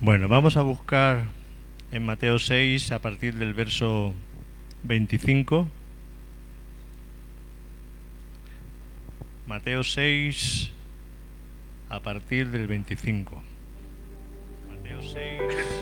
Bueno, vamos a buscar en Mateo 6 a partir del verso 25. Mateo 6 a partir del 25. Mateo 6